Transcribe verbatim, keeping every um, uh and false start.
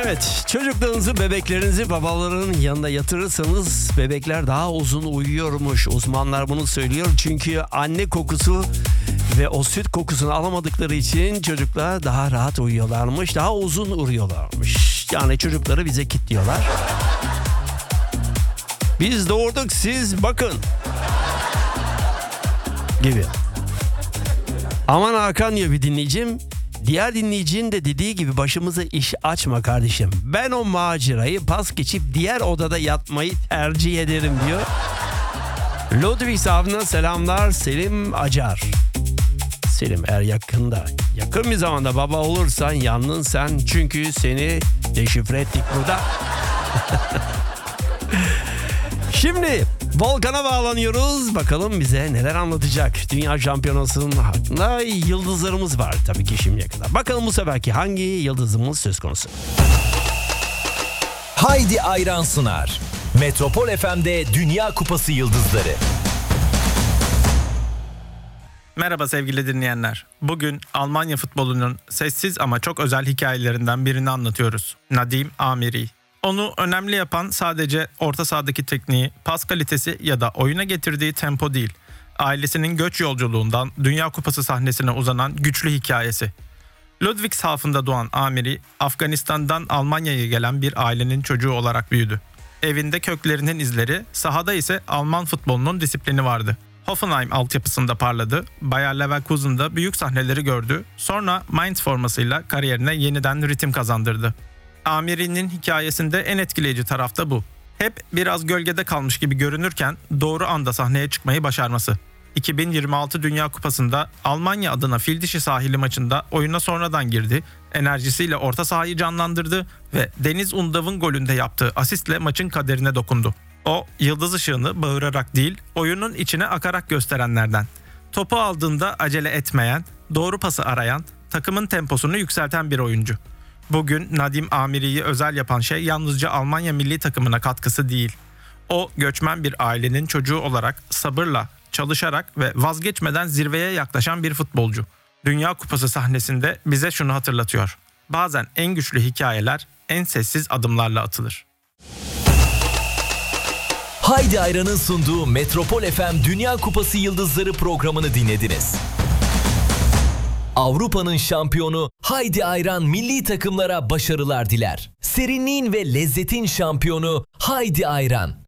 Evet, çocuklarınızı, bebeklerinizi babaların yanına yatırırsanız bebekler daha uzun uyuyormuş. Uzmanlar bunu söylüyor çünkü anne kokusu ve o süt kokusunu alamadıkları için çocuklar daha rahat uyuyorlarmış, daha uzun uyuyorlarmış. Yani çocukları bize kilitliyorlar. Biz doğurduk, siz bakın gibi. Aman Hakan diyor bir dinleyicim. Diğer dinleyicinin de dediği gibi başımıza iş açma kardeşim. Ben o macerayı pas geçip diğer odada yatmayı tercih ederim diyor. Ludwig abine selamlar. Selim Acar. Selim, eğer yakında, yakın bir zamanda baba olursan yandın sen. Çünkü seni deşifre ettik burada. Şimdi Volkan'a bağlanıyoruz. Bakalım bize neler anlatacak. Dünya Şampiyonası'nın hakkında yıldızlarımız var tabii ki şimdiye kadar. Bakalım bu seferki hangi yıldızımız söz konusu? Haydi Ayran sunar. Metropol F M'de Dünya Kupası yıldızları. Merhaba sevgili dinleyenler. Bugün Almanya futbolunun sessiz ama çok özel hikayelerinden birini anlatıyoruz. Nadim Amiri. Onu önemli yapan sadece orta sahadaki tekniği, pas kalitesi ya da oyuna getirdiği tempo değil. Ailesinin göç yolculuğundan Dünya Kupası sahnesine uzanan güçlü hikayesi. Ludwigshafen'da doğan Amiri, Afganistan'dan Almanya'ya gelen bir ailenin çocuğu olarak büyüdü. Evinde köklerinin izleri, sahada ise Alman futbolunun disiplini vardı. Hoffenheim altyapısında parladı, Bayer Leverkusen'da büyük sahneleri gördü, sonra Mainz formasıyla kariyerine yeniden ritim kazandırdı. Amiri'nin hikayesinde en etkileyici taraf da bu. Hep biraz gölgede kalmış gibi görünürken doğru anda sahneye çıkmayı başarması. iki bin yirmi altı Dünya Kupası'nda Almanya adına fil dişi sahili maçında oyuna sonradan girdi, enerjisiyle orta sahayı canlandırdı ve Deniz Undav'ın golünde yaptığı asistle maçın kaderine dokundu. O, yıldız ışığını bağırarak değil, oyunun içine akarak gösterenlerden. Topu aldığında acele etmeyen, doğru pası arayan, takımın temposunu yükselten bir oyuncu. Bugün Nadim Amiri'yi özel yapan şey yalnızca Almanya milli takımına katkısı değil. O, göçmen bir ailenin çocuğu olarak sabırla, çalışarak ve vazgeçmeden zirveye yaklaşan bir futbolcu. Dünya Kupası sahnesinde bize şunu hatırlatıyor. Bazen en güçlü hikayeler en sessiz adımlarla atılır. Haydi Ayran'ın sunduğu Metropol F M Dünya Kupası Yıldızları programını dinlediniz. Avrupa'nın şampiyonu Haydi Ayran milli takımlara başarılar diler. Serinliğin ve lezzetin şampiyonu Haydi Ayran.